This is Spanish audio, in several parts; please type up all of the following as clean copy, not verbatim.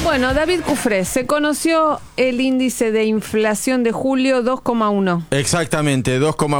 Bueno, David Cufré, se conoció el índice de inflación de julio, 2,1. Exactamente,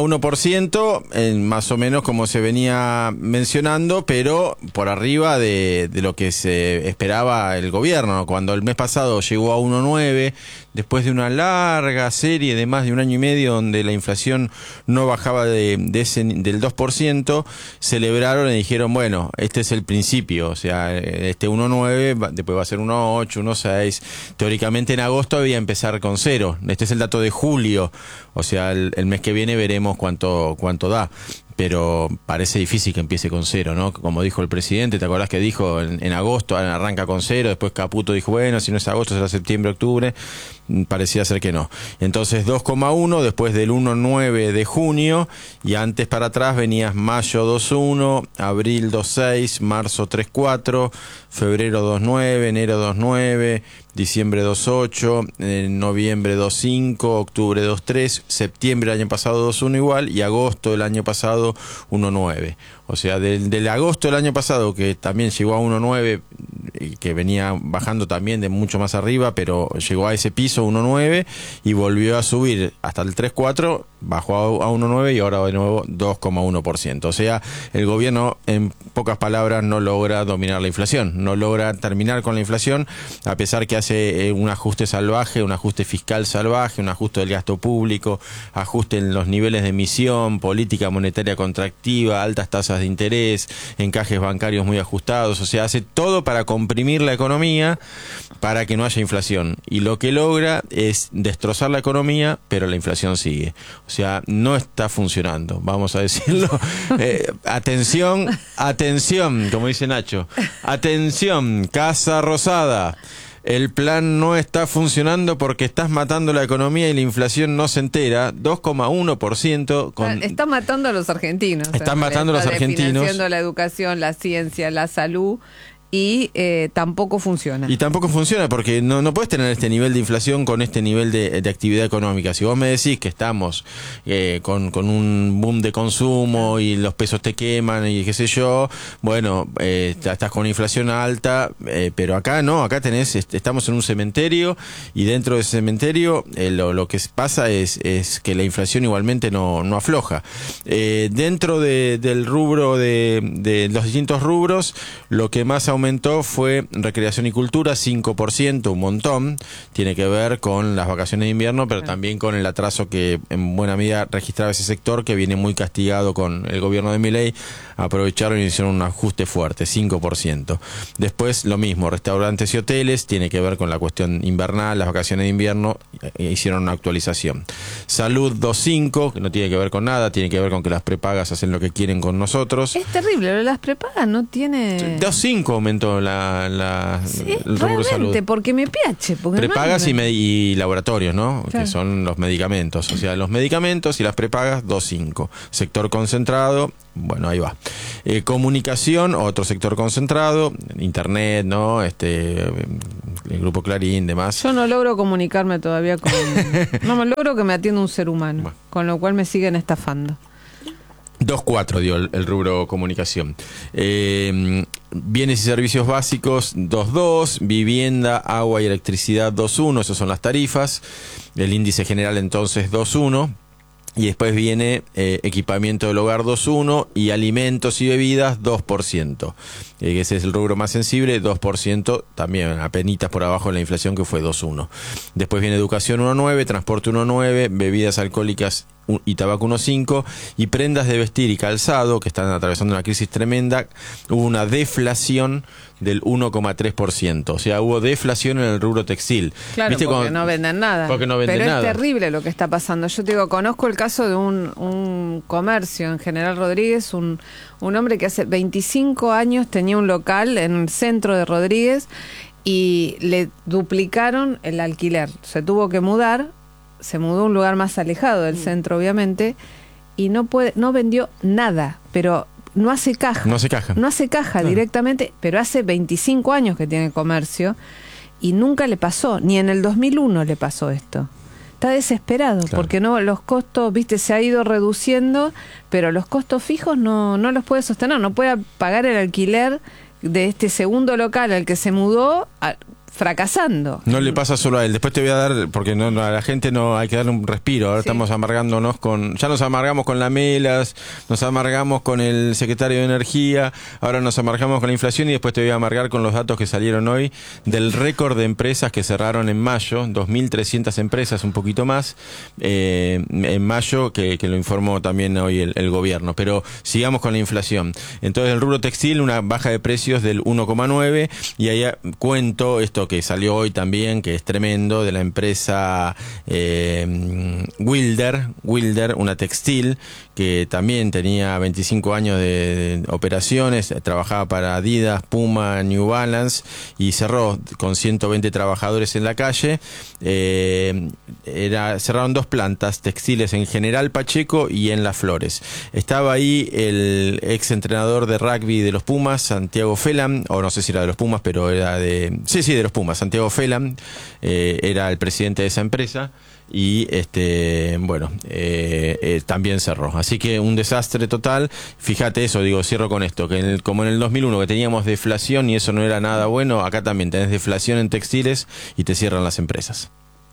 2,1%, más o menos como se venía mencionando, pero por arriba de lo que se esperaba el gobierno. Cuando el mes pasado llegó a 1,9, después de una larga serie de más de un año y medio donde la inflación no bajaba del 2%, celebraron y dijeron, bueno, este es el principio, o sea, este 1,9, después va a ser 1,8, 1,6. Teóricamente en agosto había empezar con 0. Este es el dato de julio, o sea, el mes que viene veremos cuánto da. Pero parece difícil que empiece con 0, ¿no? Como dijo el presidente, ¿te acordás que dijo en agosto arranca con 0? Después Caputo dijo, bueno, si no es agosto será septiembre, octubre. Parecía ser que no. Entonces 2,1 después del 1,9 de junio, y antes para atrás venías mayo 2,1, abril 2,6, marzo 3,4, febrero 2,9, enero 2,9, diciembre 2,8, noviembre 2,5, octubre 2,3, septiembre el año pasado 2,1 igual, y agosto del año pasado 1,9. O sea, del agosto del año pasado, que también llegó a 1,9, que venía bajando también de mucho más arriba, pero llegó a ese piso 1,9 y volvió a subir hasta el 3,4, bajó a 1,9 y ahora de nuevo 2,1%. O sea, el gobierno, en pocas palabras, no logra dominar la inflación, no logra terminar con la inflación, a pesar que hace un ajuste salvaje, un ajuste fiscal salvaje, un ajuste del gasto público, ajuste en los niveles de emisión, política monetaria contractiva, altas tasas de interés, encajes bancarios muy ajustados. O sea, hace todo para comprimir la economía para que no haya inflación, y lo que logra es destrozar la economía, pero la inflación sigue. O sea, no está funcionando, vamos a decirlo. Atención, como dice Nacho, atención, Casa Rosada. El plan no está funcionando porque estás matando la economía y la inflación no se entera. 2,1%. Está matando a los argentinos. Están matando a los argentinos. Financiando la educación, la ciencia, la salud. Y tampoco funciona. Y tampoco funciona porque no puedes tener este nivel de inflación con este nivel de actividad económica. Si vos me decís que estamos con un boom de consumo y los pesos te queman y qué sé yo, bueno, estás con una inflación alta, pero acá no, acá estamos en un cementerio, y dentro de ese cementerio lo que pasa es que la inflación igualmente no afloja. Dentro del rubro de los distintos rubros, lo que más aumentó fue recreación y cultura, 5%, un montón. Tiene que ver con las vacaciones de invierno, pero también con el atraso que en buena medida registraba ese sector, que viene muy castigado con el gobierno de Milei. Aprovecharon y hicieron un ajuste fuerte, 5%. Después lo mismo, restaurantes y hoteles, tiene que ver con la cuestión invernal, las vacaciones de invierno, hicieron una actualización. Salud 2,5, que no tiene que ver con nada, tiene que ver con que las prepagas hacen lo que quieren con nosotros. Es terrible, las prepagas no tiene... 2,5 aumentó sí, el rubro salud. Porque me piache. Prepagas y laboratorios, ¿no? Claro. Que son los medicamentos. O sea, los medicamentos y las prepagas, 2,5. Sector concentrado, bueno, ahí va. Comunicación, otro sector concentrado. Internet, ¿no? El Grupo Clarín, demás. Yo no logro comunicarme todavía con... no me logro que me atienda un ser humano. Bueno. Con lo cual me siguen estafando. 2,4 dio el rubro comunicación. Bienes y servicios básicos 2,2, vivienda, agua y electricidad 2,1, esas son las tarifas. El índice general entonces 2,1. Y después viene equipamiento del hogar 2,1 y alimentos y bebidas 2%. Ese es el rubro más sensible, 2%, también apenitas por abajo de la inflación, que fue 2,1. Después viene educación 1,9, transporte 1,9, bebidas alcohólicas y tabaco 1,5, y prendas de vestir y calzado, que están atravesando una crisis tremenda. Hubo una deflación del 1,3%. O sea, hubo deflación en el rubro textil. Claro, ¿viste? porque no venden nada. Porque no venden nada. Pero es terrible lo que está pasando. Yo te digo, conozco el caso de un comercio en General Rodríguez, un hombre que hace 25 años tenía un local en el centro de Rodríguez y le duplicaron el alquiler. Se tuvo que mudar, se mudó a un lugar más alejado del centro, obviamente, y no vendió nada, pero no hace caja. No hace caja claro. Directamente, pero hace 25 años que tiene comercio y nunca le pasó, ni en el 2001 le pasó esto. Está desesperado, claro. Porque no, los costos, viste, se ha ido reduciendo, pero los costos fijos no los puede sostener, no puede pagar el alquiler de este segundo local al que se mudó fracasando. No le pasa solo a él. Después te voy a dar, porque no, a la gente no hay que darle un respiro. Ahora estamos amargándonos ya nos amargamos con la Melas, nos amargamos con el secretario de Energía, ahora nos amargamos con la inflación y después te voy a amargar con los datos que salieron hoy del récord de empresas que cerraron en mayo, 2.300 empresas, un poquito más, en mayo, que lo informó también hoy el gobierno. Pero sigamos con la inflación. Entonces el rubro textil, una baja de precios del 1,9, y ahí cuento esto que salió hoy también, que es tremendo, de la empresa Wilder, una textil que también tenía 25 años de operaciones, trabajaba para Adidas, Puma, New Balance, y cerró con 120 trabajadores en la calle. Cerraron 2 plantas textiles en General Pacheco y en Las Flores. Estaba ahí el ex entrenador de rugby de los Pumas, Santiago Phelan, o no sé si era de los Pumas, pero era de los Pumas, Santiago Phelan, era el presidente de esa empresa, y también cerró. Así que un desastre total. Fíjate eso, cierro con esto, que como en el 2001 que teníamos deflación y eso no era nada bueno, acá también tenés deflación en textiles y te cierran las empresas.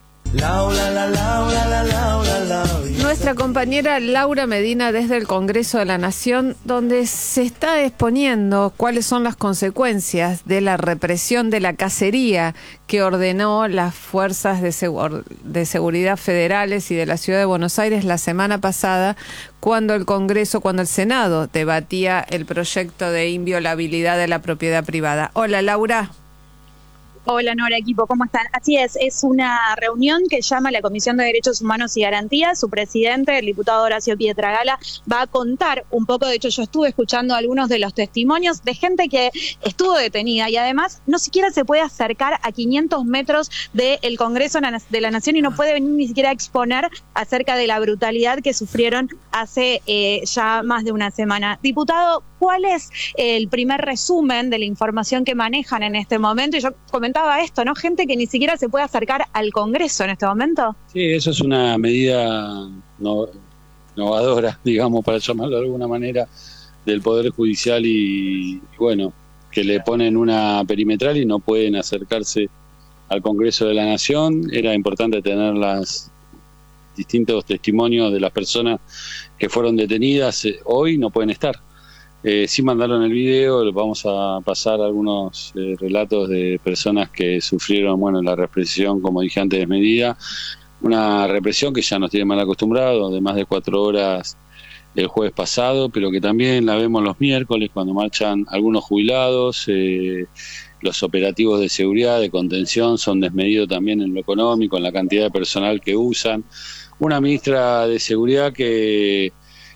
Nuestra compañera Laura Medina desde el Congreso de la Nación, donde se está exponiendo cuáles son las consecuencias de la represión de la cacería que ordenó las fuerzas de seguridad federales y de la Ciudad de Buenos Aires la semana pasada, cuando el Senado debatía el proyecto de inviolabilidad de la propiedad privada. Hola, Laura. Hola Nora, equipo, ¿cómo están? Así es una reunión que llama la Comisión de Derechos Humanos y Garantías. Su presidente, el diputado Horacio Pietragala, va a contar un poco. De hecho, yo estuve escuchando algunos de los testimonios de gente que estuvo detenida y además no siquiera se puede acercar a 500 metros del Congreso de la Nación y no puede venir ni siquiera a exponer acerca de la brutalidad que sufrieron hace ya más de una semana. Diputado, ¿cuál es el primer resumen de la información que manejan en este momento? Y yo comentaba esto, ¿no? Gente que ni siquiera se puede acercar al Congreso en este momento. Sí, eso es una medida innovadora, digamos, para llamarlo de alguna manera, del Poder Judicial y bueno, que le ponen una perimetral y no pueden acercarse al Congreso de la Nación. Era importante tener los distintos testimonios de las personas que fueron detenidas. Hoy no pueden estar. Sí mandaron el video, vamos a pasar algunos relatos de personas que sufrieron, la represión, como dije antes, desmedida, una represión que ya nos tiene mal acostumbrados, de más de 4 horas el jueves pasado, pero que también la vemos los miércoles cuando marchan algunos jubilados. Los operativos de seguridad, de contención, son desmedidos también en lo económico, en la cantidad de personal que usan. Una ministra de Seguridad que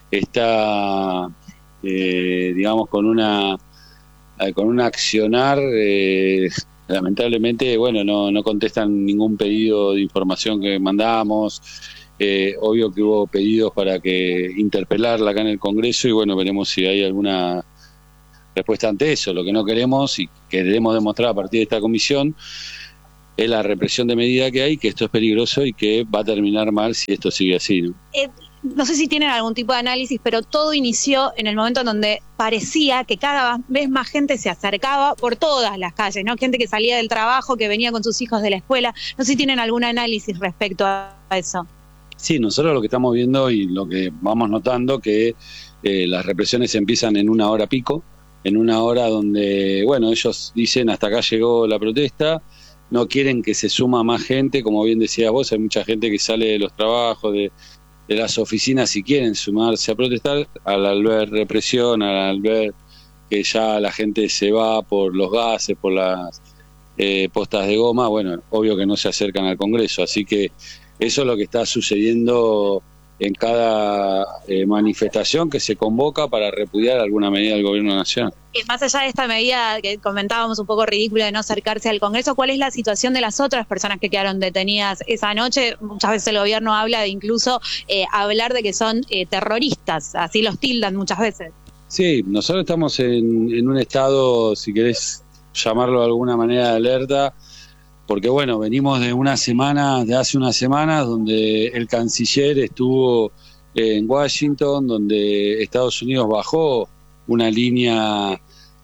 está con un accionar, lamentablemente, no contestan ningún pedido de información que mandamos. Obvio que hubo pedidos para que interpelarla acá en el Congreso y veremos si hay alguna respuesta ante eso. Lo que no queremos y queremos demostrar a partir de esta comisión es la represión de medida que hay, que esto es peligroso y que va a terminar mal si esto sigue así, ¿no? No sé si tienen algún tipo de análisis, pero todo inició en el momento en donde parecía que cada vez más gente se acercaba por todas las calles, ¿no? Gente que salía del trabajo, que venía con sus hijos de la escuela. No sé si tienen algún análisis respecto a eso. Sí, nosotros lo que estamos viendo y lo que vamos notando que las represiones empiezan en una hora pico, en una hora donde, ellos dicen hasta acá llegó la protesta, no quieren que se suma más gente, como bien decías vos, hay mucha gente que sale de los trabajos, de las oficinas y quieren sumarse a protestar. Al ver represión, al ver que ya la gente se va por los gases, por las postas de goma, obvio que no se acercan al Congreso, así que eso es lo que está sucediendo en cada manifestación que se convoca para repudiar alguna medida del Gobierno Nacional. Más allá de esta medida que comentábamos un poco ridícula de no acercarse al Congreso, ¿cuál es la situación de las otras personas que quedaron detenidas esa noche? Muchas veces el gobierno habla de incluso hablar de que son terroristas, así los tildan muchas veces. Sí, nosotros estamos en un estado, si querés llamarlo de alguna manera, de alerta, porque venimos de hace unas semanas donde el canciller estuvo en Washington, donde Estados Unidos bajó una línea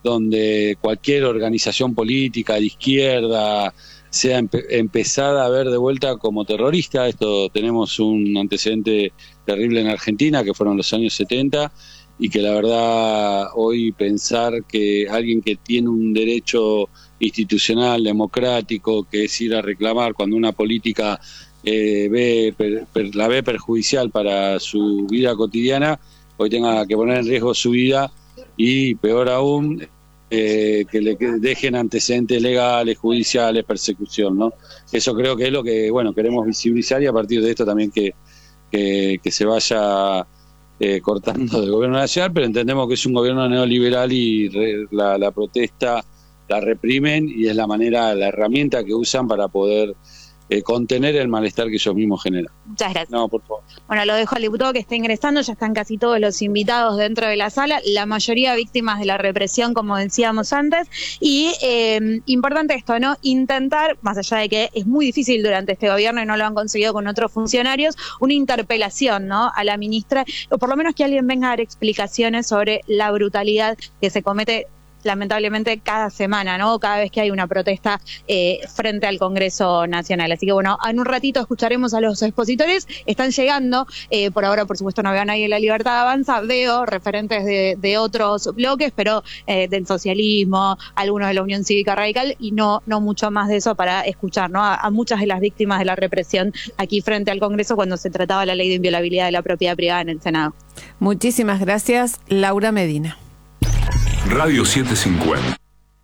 donde cualquier organización política de izquierda sea empezada a ver de vuelta como terrorista. Esto tenemos un antecedente terrible en Argentina, que fueron los años 70, y que la verdad hoy pensar que alguien que tiene un derecho institucional, democrático, que es ir a reclamar cuando una política la ve perjudicial para su vida cotidiana, hoy tenga que poner en riesgo su vida, y peor aún, que le dejen antecedentes legales, judiciales, persecución, ¿no? Eso creo que es lo que, bueno, queremos visibilizar, y a partir de esto también que se vaya cortando del gobierno nacional, pero entendemos que es un gobierno neoliberal y la protesta la reprimen, y es la herramienta que usan para poder contener el malestar que ellos mismos generan. Muchas gracias. No, por favor. Bueno, lo dejo al diputado que está ingresando, ya están casi todos los invitados dentro de la sala, la mayoría víctimas de la represión, como decíamos antes, y importante esto, ¿no? Intentar, más allá de que es muy difícil durante este gobierno y no lo han conseguido con otros funcionarios, una interpelación, ¿no?, a la ministra, o por lo menos que alguien venga a dar explicaciones sobre la brutalidad que se comete lamentablemente cada semana, ¿no? Cada vez que hay una protesta frente al Congreso Nacional. Así que bueno, en un ratito escucharemos a los expositores. Están llegando, por ahora por supuesto no veo a nadie en La Libertad Avanza, veo referentes de otros bloques, pero del socialismo, algunos de la Unión Cívica Radical, y no mucho más de eso para escuchar, ¿no?, a muchas de las víctimas de la represión aquí frente al Congreso cuando se trataba la ley de inviolabilidad de la propiedad privada en el Senado. Muchísimas gracias, Laura Medina. Radio 750.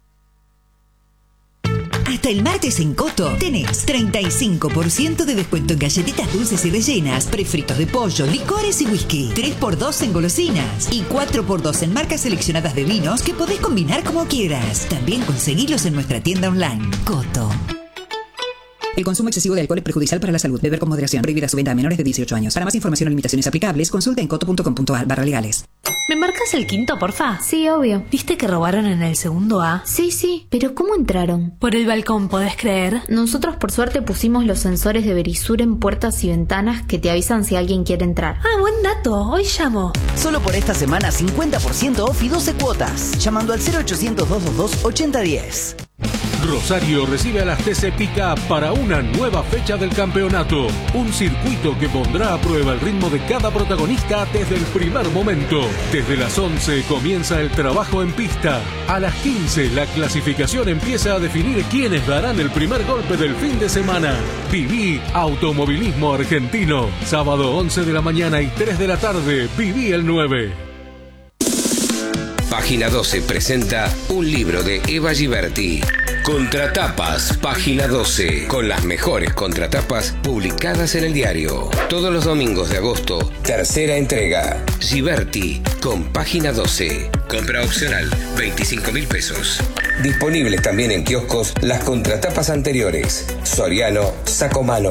Hasta el martes en Coto tenés 35% de descuento en galletitas dulces y rellenas, prefritos de pollo, licores y whisky, 3x2 en golosinas y 4x2 en marcas seleccionadas de vinos que podés combinar como quieras. También conseguilos en nuestra tienda online. Coto. El consumo excesivo de alcohol es perjudicial para la salud. Beber con moderación. Prohibida su venta a menores de 18 años. Para más información o limitaciones aplicables, consulta en coto.com.ar/legales. ¿Me marcas el quinto, porfa? Sí, obvio. ¿Viste que robaron en el segundo A? Sí, pero ¿cómo entraron? Por el balcón, ¿podés creer? Nosotros por suerte pusimos los sensores de Verisur en puertas y ventanas que te avisan si alguien quiere entrar. Ah, buen dato. Hoy llamo. Solo por esta semana 50% off y 12 cuotas. Llamando al 0800-222-8010. Rosario recibe a las TC Pica para una nueva fecha del campeonato. Un circuito que pondrá a prueba el ritmo de cada protagonista desde el primer momento. Desde las 11 comienza el trabajo en pista. A las 15 la clasificación empieza a definir quiénes darán el primer golpe del fin de semana. Viví Automovilismo Argentino. Sábado 11 de la mañana y 3 de la tarde. Viví el 9. Página 12 presenta un libro de Eva Giberti. Contratapas, Página 12, con las mejores contratapas publicadas en el diario. Todos los domingos de agosto, tercera entrega. Giberti, con Página 12. Compra opcional, 25.000 pesos. Disponibles también en kioscos las contratapas anteriores. Soriano, Sacomano,